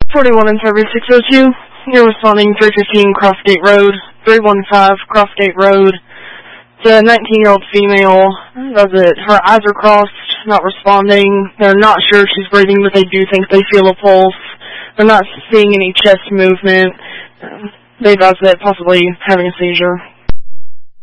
41 and service 602. You're responding 315 Crossgate Road, 315 Crossgate Road. The 19-year-old female, her eyes are crossed, not responding. They're not sure if she's breathing, but they do think they feel a pulse. They're not seeing any chest movement. They advise that possibly having a seizure.